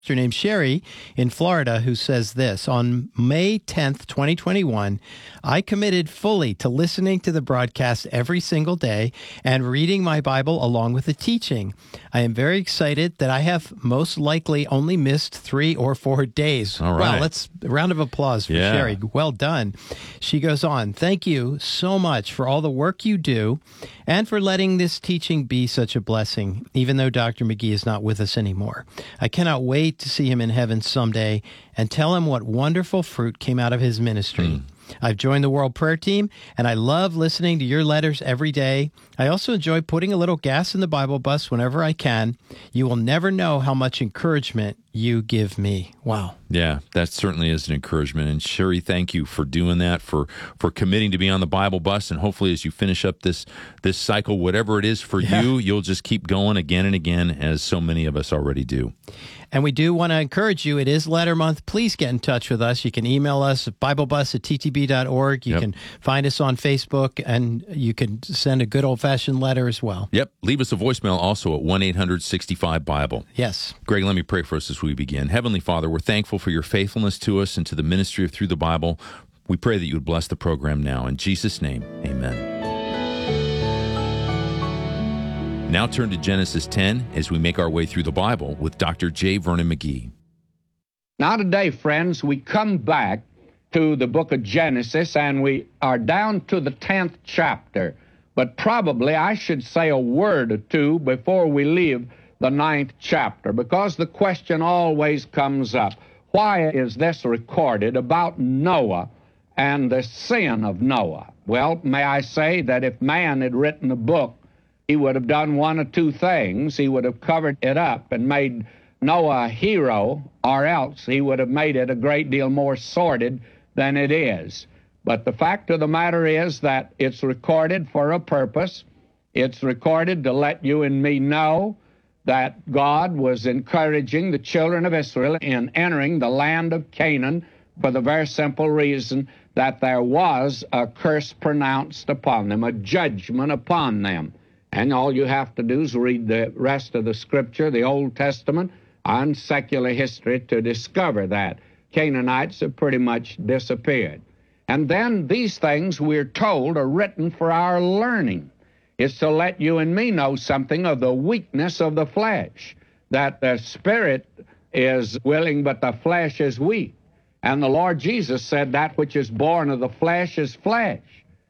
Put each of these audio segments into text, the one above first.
named Sherry in Florida who says this: on May 10th, 2021, I committed fully to listening to the broadcast every single day and reading my Bible along with the teaching. I am very excited that I have most likely only missed 3 or 4 days. All right. Wow, let's a round of applause for Sherry. Well done. She goes on, thank you so much for all the work you do and for letting this teaching be such a blessing, even though Dr. McGee is not with us anymore. I cannot wait to see him in heaven someday and tell him what wonderful fruit came out of his ministry. I've joined the World Prayer Team, and I love listening to your letters every day. I also enjoy putting a little gas in the Bible bus whenever I can. You will never know how much encouragement you give me. Wow. Yeah, that certainly is an encouragement. And Sherry, thank you for doing that, for committing to be on the Bible bus. And hopefully as you finish up this cycle, whatever it is for you, you'll just keep going again and again, as so many of us already do. And we do want to encourage you. It is Letter Month. Please get in touch with us. You can email us at BibleBus@ttb.org. You can find us on Facebook, and you can send a good old-fashioned letter as well. Yep. Leave us a voicemail also at 1-800-65-BIBLE. Yes. Greg, let me pray for us as we begin. Heavenly Father, we're thankful for your faithfulness to us and to the ministry of Through the Bible. We pray that you would bless the program now. In Jesus' name, amen. Now turn to Genesis 10 as we make our way through the Bible with Dr. J. Vernon McGee. Now today, friends, we come back to the book of Genesis, and we are down to the 10th chapter. But probably I should say a word or two before we leave the 9th chapter, because the question always comes up: why is this recorded about Noah and the sin of Noah? Well, may I say that if man had written a book, he would have done one of two things. He would have covered it up and made Noah a hero, or else he would have made it a great deal more sordid than it is. But the fact of the matter is that it's recorded for a purpose. It's recorded to let you and me know that God was encouraging the children of Israel in entering the land of Canaan for the very simple reason that there was a curse pronounced upon them, a judgment upon them. And all you have to do is read the rest of the Scripture, the Old Testament, and secular history to discover that. Canaanites have pretty much disappeared. And then these things, we're told, are written for our learning. It's to let you and me know something of the weakness of the flesh, that the spirit is willing, but the flesh is weak. And the Lord Jesus said that which is born of the flesh is flesh.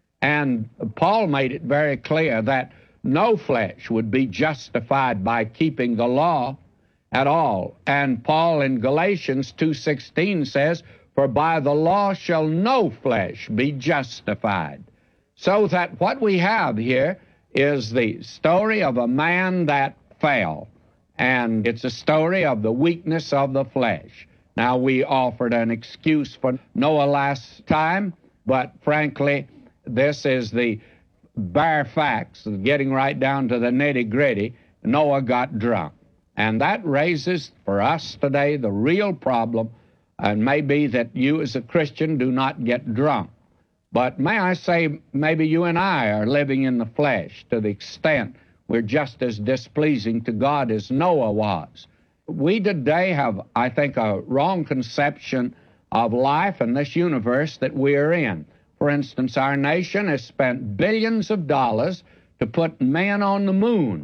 And Paul made it very clear that no flesh would be justified by keeping the law at all. And Paul in Galatians 2:16 says, "For by the law shall no flesh be justified." So that what we have here is the story of a man that fell, and it's a story of the weakness of the flesh. Now, we offered an excuse for Noah last time, but frankly, this is the bare facts, getting right down to the nitty-gritty. Noah got drunk. And that raises for us today the real problem, and maybe that you as a Christian do not get drunk. But may I say, maybe you and I are living in the flesh to the extent we're just as displeasing to God as Noah was. We today have, I think, a wrong conception of life and this universe that we're in. For instance, our nation has spent billions of dollars to put men on the moon,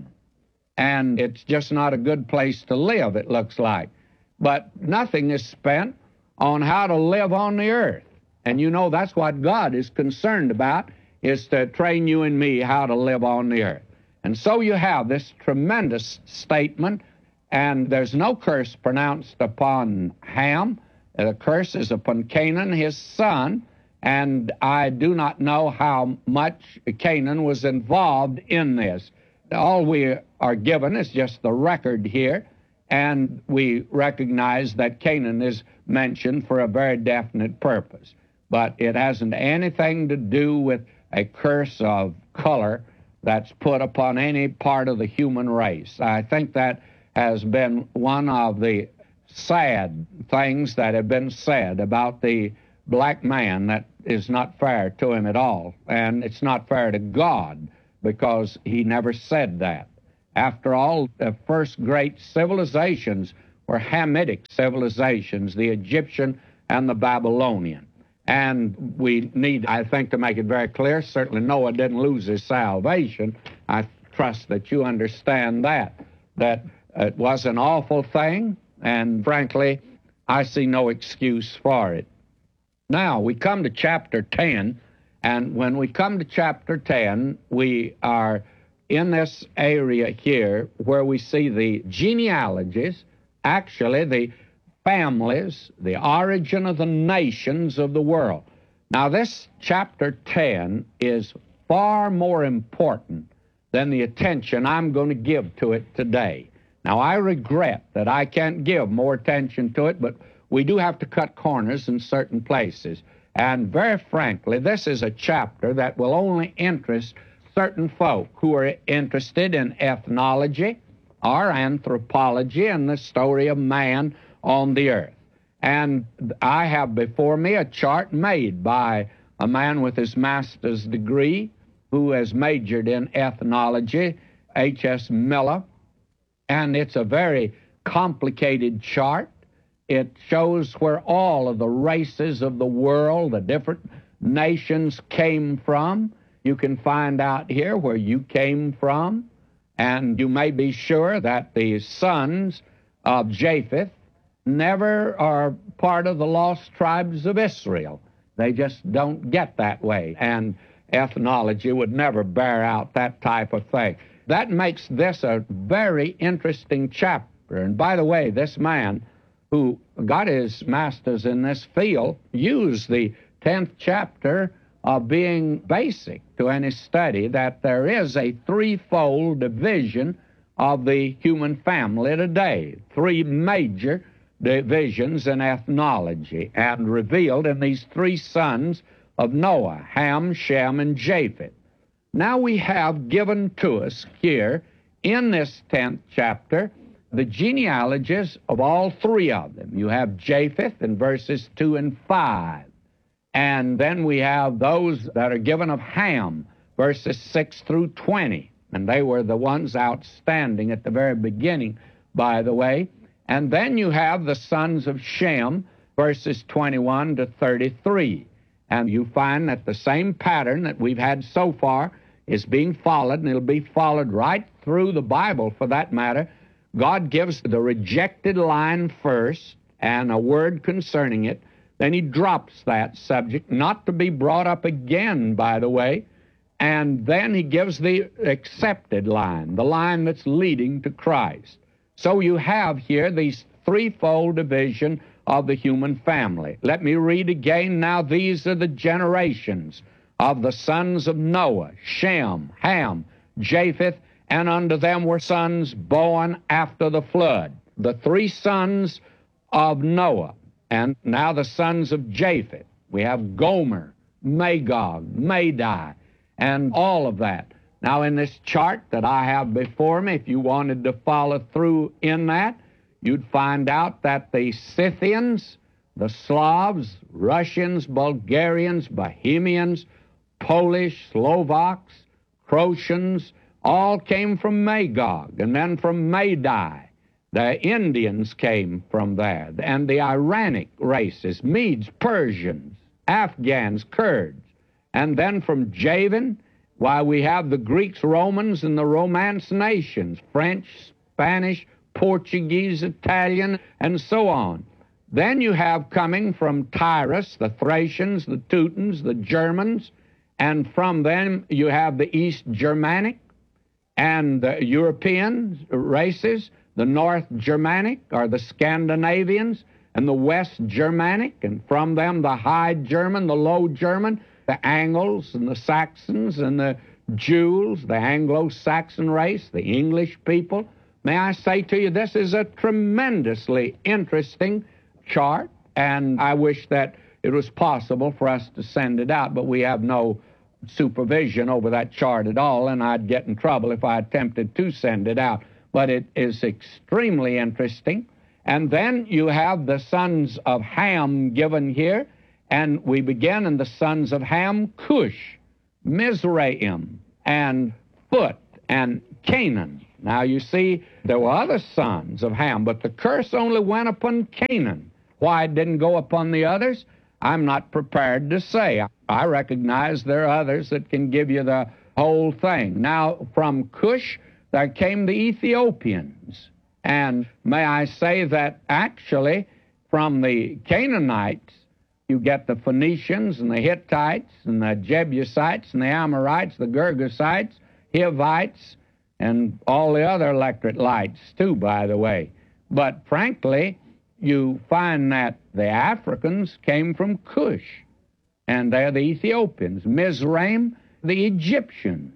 and it's just not a good place to live, it looks like. But nothing is spent on how to live on the earth. And you know that's what God is concerned about, is to train you and me how to live on the earth. And so you have this tremendous statement, and there's no curse pronounced upon Ham. The curse is upon Canaan, his son. And I do not know how much Canaan was involved in this. All we are given is just the record here, and we recognize that Canaan is mentioned for a very definite purpose. But it hasn't anything to do with a curse of color that's put upon any part of the human race. I think that has been one of the sad things that have been said about the black man. That is not fair to him at all, and it's not fair to God, because he never said that. After all, the first great civilizations were Hamitic civilizations, the Egyptian and the Babylonian. And we need, I think, to make it very clear, certainly Noah didn't lose his salvation. I trust that you understand that it was an awful thing, and frankly, I see no excuse for it. Now, we come to chapter 10, and when we come to chapter 10, we are in this area here where we see the genealogies, actually the families, the origin of the nations of the world. Now, this chapter 10 is far more important than the attention I'm going to give to it today. Now, I regret that I can't give more attention to it, but we do have to cut corners in certain places. And very frankly, this is a chapter that will only interest certain folk who are interested in ethnology or anthropology and the story of man on the earth. And I have before me a chart made by a man with his master's degree who has majored in ethnology, H.S. Miller, and it's a very complicated chart. It shows where all of the races of the world, the different nations came from. You can find out here where you came from, and you may be sure that the sons of Japheth never are part of the lost tribes of Israel. They just don't get that way, and ethnology would never bear out that type of thing. That makes this a very interesting chapter. And by the way, this man who got his master's in this field used the 10th chapter of being basic to any study, that there is a threefold division of the human family today, three major divisions in ethnology, and revealed in these three sons of Noah, Ham, Shem, and Japheth. Now we have given to us here in this 10th chapter the genealogies of all three of them. You have Japheth in verses 2 and 5. And then we have those that are given of Ham, verses 6 through 20. And they were the ones outstanding at the very beginning, by the way. And then you have the sons of Shem, verses 21 to 33. And you find that the same pattern that we've had so far is being followed, and it'll be followed right through the Bible, for that matter. God gives the rejected line first and a word concerning it. Then he drops that subject, not to be brought up again, by the way. And then he gives the accepted line, the line that's leading to Christ. So you have here these threefold division of the human family. Let me read again now. These are the generations of the sons of Noah, Shem, Ham, Japheth, and unto them were sons born after the flood. The three sons of Noah, and now the sons of Japheth. We have Gomer, Magog, Madai, and all of that. Now, in this chart that I have before me, if you wanted to follow through in that, you'd find out that the Scythians, the Slavs, Russians, Bulgarians, Bohemians, Polish, Slovaks, Croatians, all came from Magog, and then from Madai. The Indians came from there, and the Iranic races, Medes, Persians, Afghans, Kurds. And then from Javan, why, we have the Greeks, Romans, and the Romance nations, French, Spanish, Portuguese, Italian, and so on. Then you have coming from Tyrus, the Thracians, the Teutons, the Germans, and from them you have the East Germanic and the European races, the North Germanic, or the Scandinavians, and the West Germanic, and from them the High German, the Low German, the Angles and the Saxons and the Jews, the Anglo-Saxon race, the English people. May I say to you, this is a tremendously interesting chart, and I wish that it was possible for us to send it out, but we have no supervision over that chart at all, and I'd get in trouble if I attempted to send it out. But it is extremely interesting. And then you have the sons of Ham given here, and we begin in the sons of Ham, Cush, Mizraim, and Phut, and Canaan. Now, you see, there were other sons of Ham, but the curse only went upon Canaan. Why it didn't go upon the others, I'm not prepared to say. I recognize there are others that can give you the whole thing. Now, from Cush, there came the Ethiopians. And may I say that actually, from the Canaanites, you get the Phoenicians and the Hittites and the Jebusites and the Amorites, the Girgasites, Hivites, and all the other electorate lights, too, by the way. But frankly, you find that the Africans came from Cush, and they're the Ethiopians. Mizraim, the Egyptians,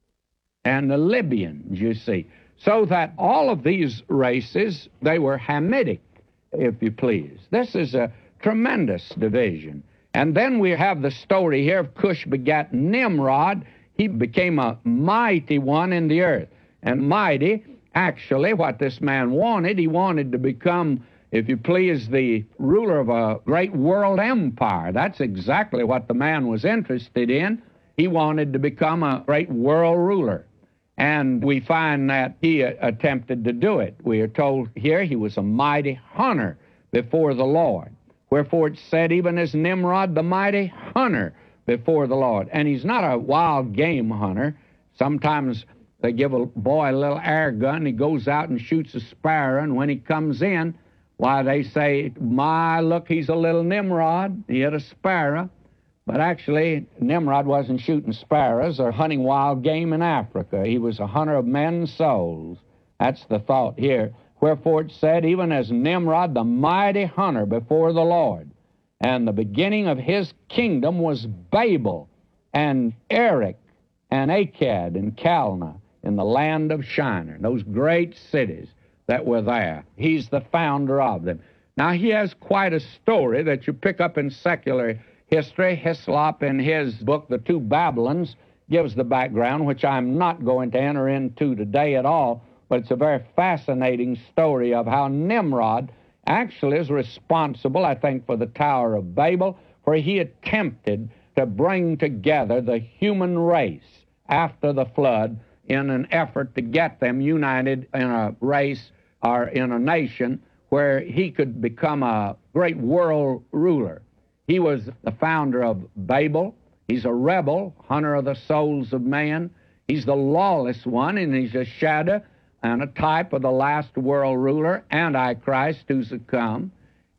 and the Libyans, you see. So that all of these races, they were Hamitic, if you please. This is a tremendous division. And then we have the story here of Cush begat Nimrod. He became a mighty one in the earth. And mighty, actually, what this man wanted, he wanted to become, if you please, the ruler of a great world empire. That's exactly what the man was interested in. He wanted to become a great world ruler. And we find that he attempted to do it. We are told here he was a mighty hunter before the Lord. Wherefore it said, even as Nimrod, the mighty hunter before the Lord. And he's not a wild game hunter. Sometimes they give a boy a little air gun, he goes out and shoots a sparrow, and when he comes in, why, they say, my, look, he's a little Nimrod. He hit a sparrow. But actually, Nimrod wasn't shooting sparrows or hunting wild game in Africa. He was a hunter of men's souls. That's the thought here. Wherefore it said, even as Nimrod, the mighty hunter before the Lord. And the beginning of his kingdom was Babel and Erech and Akkad and Calneh in the land of Shinar, those great cities that were there. He's the founder of them. Now, he has quite a story that you pick up in secular history. Hislop, in his book, The Two Babylons, gives the background, which I'm not going to enter into today at all, but it's a very fascinating story of how Nimrod actually is responsible, I think, for the Tower of Babel, for he attempted to bring together the human race after the flood in an effort to get them united in a race or in a nation where he could become a great world ruler. He was the founder of Babel. He's a rebel, hunter of the souls of man. He's the lawless one, and he's a shadow and a type of the last world ruler, Antichrist, who's to come.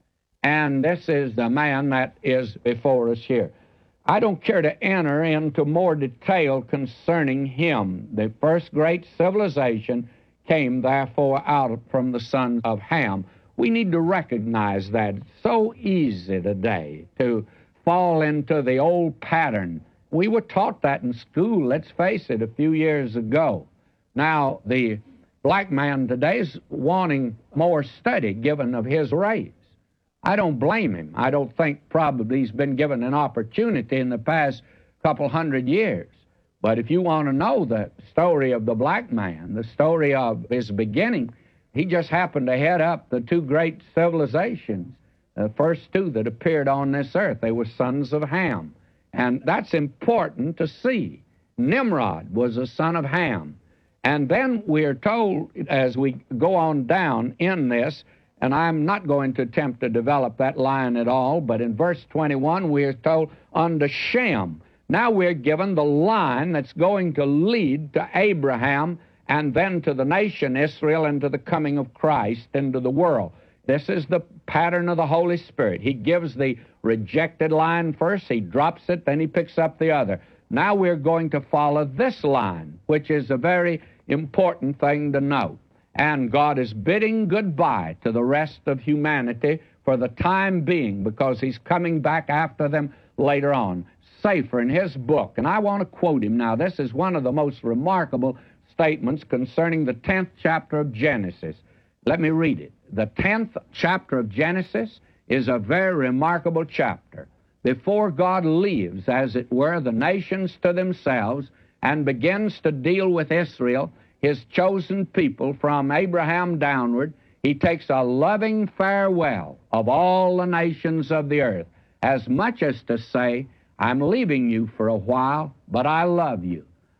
And this is the man that is before us here. I don't care to enter into more detail concerning him. The first great civilization came, therefore, out from the sons of Ham. We need to recognize that. It's so easy today to fall into the old pattern. We were taught that in school, let's face it, a few years ago. Now, the black man today is wanting more study given of his race. I don't blame him. I don't think probably he's been given an opportunity in the past couple hundred years. But if you want to know the story of the black man, the story of his beginning, he just happened to head up the two great civilizations, the first two that appeared on this earth. They were sons of Ham. And that's important to see. Nimrod was a son of Ham. And then we are told, as we go on down in this, and I'm not going to attempt to develop that line at all, but in verse 21 we are told, unto Shem. Now we're given the line that's going to lead to Abraham and then to the nation Israel and to the coming of Christ into the world. This is the pattern of the Holy Spirit. He gives the rejected line first, he drops it, then he picks up the other. Now we're going to follow this line, which is a very important thing to note. And God is bidding goodbye to the rest of humanity for the time being, because he's coming back after them later on. Safer in his book, and I want to quote him now. This is one of the most remarkable statements concerning the 10th chapter of Genesis. Let me read it. The 10th chapter of Genesis is a very remarkable chapter. Before God leaves, as it were, the nations to themselves and begins to deal with Israel, his chosen people from Abraham downward, he takes a loving farewell of all the nations of the earth, as much as to say, I'm leaving you for a while, but I love you.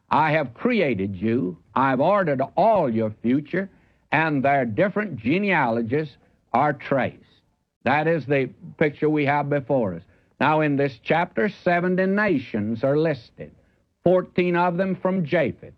I have created you. I've ordered all your future, and their different genealogies are traced. That is the picture we have before us. Now, in this chapter, 70 nations are listed, 14 of them from Japheth.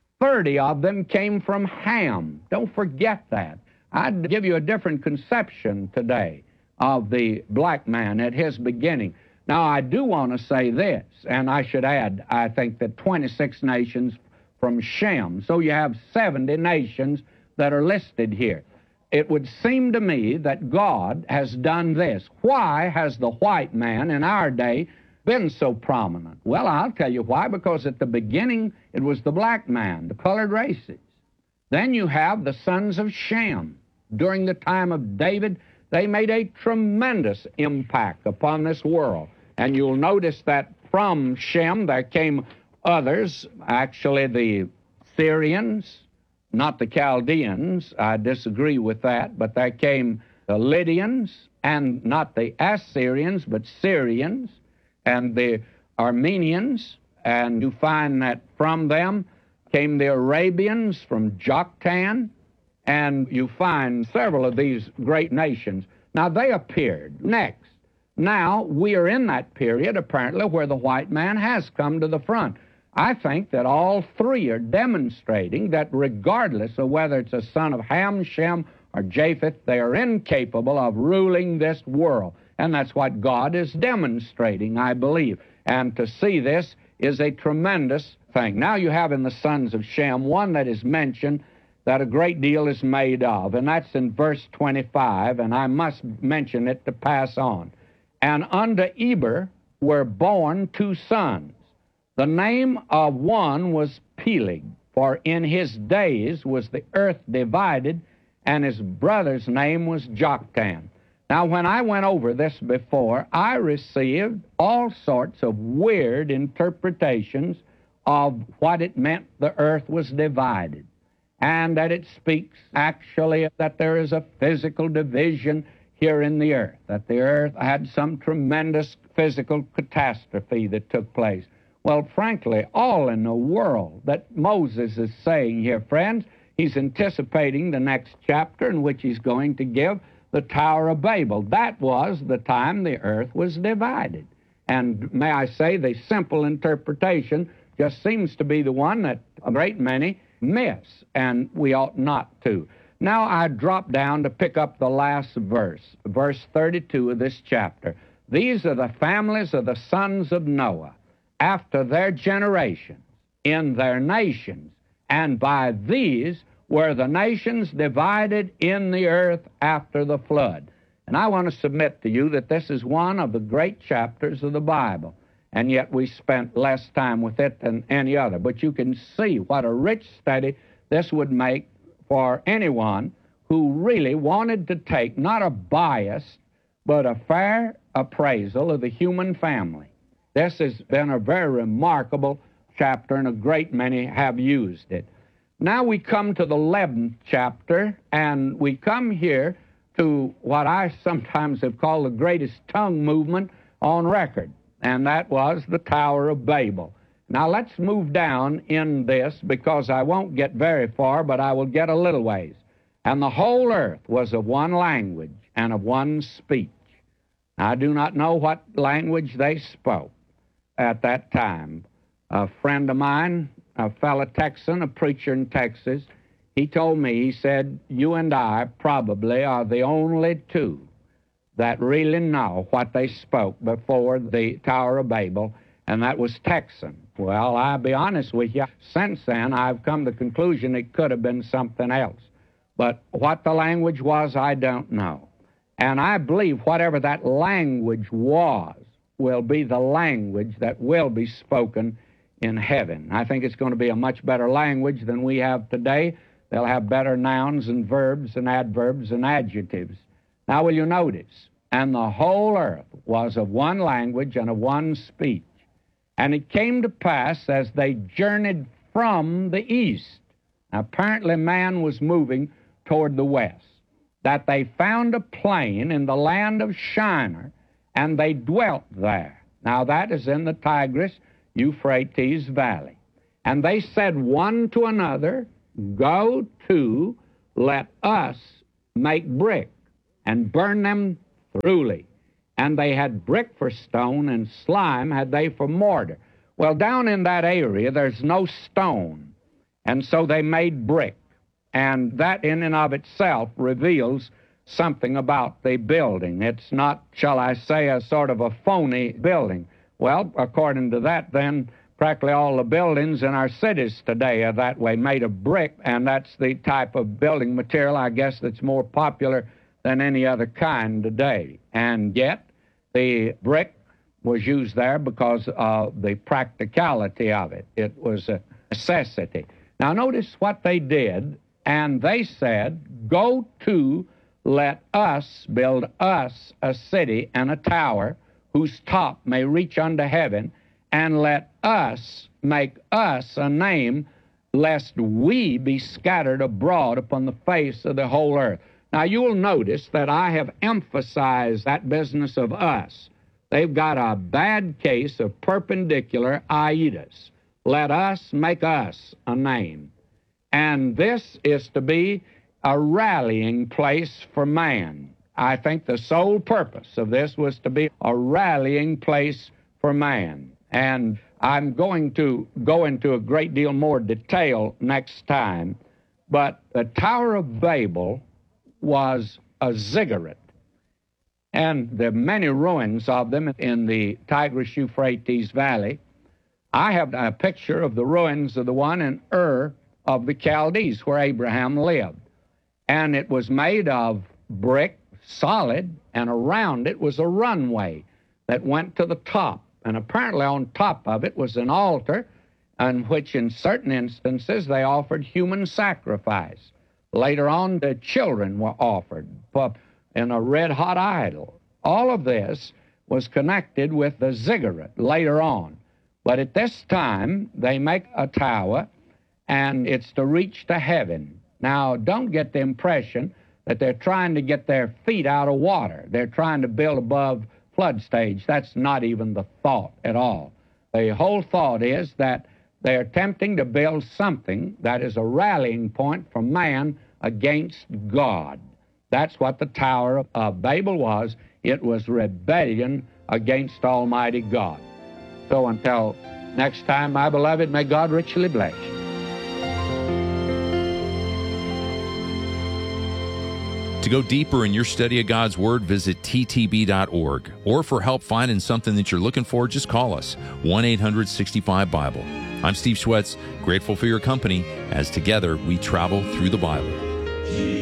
30 of them came from Ham. Don't forget that. I'd give you a different conception today of the black man at his beginning. Now, I do want to say this, and I should add, I think that 26 nations from Shem. So you have 70 nations that are listed here. It would seem to me that God has done this. Why has the white man in our day been so prominent? Well, I'll tell you why. Because at the beginning, it was the black man, the colored races. Then you have the sons of Shem. During the time of David, they made a tremendous impact upon this world. And you'll notice that from Shem there came others, actually the Syrians, not the Chaldeans. I disagree with that, but there came the Lydians, and not the Assyrians, but Syrians, and the Armenians, and you find that from them came the Arabians from Joktan, and you find several of these great nations. Now, they appeared next. Now, we are in that period, apparently, where the white man has come to the front. I think that all three are demonstrating that regardless of whether it's a son of Ham, Shem, or Japheth, they are incapable of ruling this world. And that's what God is demonstrating, I believe. And to see this is a tremendous thing. Now you have in the sons of Shem one that is mentioned that a great deal is made of, and that's in verse 25, and I must mention it to pass on. And unto Eber were born 2 sons. The name of one was Peleg, for in his days was the earth divided, and his brother's name was Joktan. Now, when I went over this before, I received all sorts of weird interpretations of what it meant the earth was divided, and that it speaks actually that there is a physical division here in the earth, that the earth had some tremendous physical catastrophe that took place. Well, frankly, all in the world that Moses is saying here, friends, he's anticipating the next chapter in which he's going to give the Tower of Babel. That was the time the earth was divided. And may I say, the simple interpretation just seems to be the one that a great many miss, and we ought not to. Now I drop down to pick up the last verse, verse 32 of this chapter. These are the families of the sons of Noah, after their generations, in their nations, and by these were the nations divided in the earth after the flood. And I want to submit to you that this is one of the great chapters of the Bible, and yet we spent less time with it than any other. But you can see what a rich study this would make for anyone who really wanted to take not a biased, but a fair appraisal of the human family. This has been a very remarkable chapter, and a great many have used it. Now we come to the 11th chapter, and we come here to what I sometimes have called the greatest tongue movement on record, and that was the Tower of Babel. Now let's move down in this, because I won't get very far, but I will get a little ways. And the whole earth was of one language and of one speech. I do not know what language they spoke at that time. A friend of mine, a fellow Texan, a preacher in Texas, he told me, he said, you and I probably are the only two that really know what they spoke before the Tower of Babel, and that was Texan. Well, I'll be honest with you, since then I've come to the conclusion it could have been something else. But what the language was, I don't know. And I believe whatever that language was will be the language that will be spoken in heaven. I think it's going to be a much better language than we have today. They'll have better nouns and verbs and adverbs and adjectives. Now, will you notice? And the whole earth was of one language and of one speech. And it came to pass as they journeyed from the east, apparently man was moving toward the west, that they found a plain in the land of Shinar, and they dwelt there. Now that is in the Tigris-Euphrates Valley. And they said one to another, Go to, let us make brick, and burn them thoroughly. And they had brick for stone, and slime had they for mortar. Well, down in that area, there's no stone, and so they made brick. And that in and of itself reveals something about the building. It's not, shall I say, a sort of a phony building. Well, according to that, then, practically all the buildings in our cities today are that way, made of brick, and that's the type of building material, I guess, that's more popular than any other kind today. And yet, the brick was used there because of the practicality of it. It was a necessity. Now, notice what they did, and they said, Go to, let us build us a city and a tower whose top may reach unto heaven, and let us make us a name, lest we be scattered abroad upon the face of the whole earth. Now, you'll notice that I have emphasized that business of us. They've got a bad case of perpendicular iitus. Let us make us a name. And this is to be a rallying place for man. I think the sole purpose of this was to be a rallying place for man. And I'm going to go into a great deal more detail next time, but the Tower of Babel was a ziggurat, and there are many ruins of them in the Tigris-Euphrates Valley. I have a picture of the ruins of the one in Ur of the Chaldees, where Abraham lived, and it was made of brick, solid, and around it was a runway that went to the top. And apparently on top of it was an altar in which in certain instances they offered human sacrifice. Later on, the children were offered in a red-hot idol. All of this was connected with the ziggurat later on. But at this time, they make a tower, and it's to reach to heaven. Now, don't get the impression that they're trying to get their feet out of water. They're trying to build above flood stage. That's not even the thought at all. The whole thought is that they're attempting to build something that is a rallying point for man against God. That's what the Tower of Babel was. It was rebellion against Almighty God. So until next time, my beloved, may God richly bless you. To go deeper in your study of God's Word, visit ttb.org. Or for help finding something that you're looking for, just call us, 1-800-65-BIBLE. I'm Steve Schwetz, grateful for your company as together we travel through the Bible.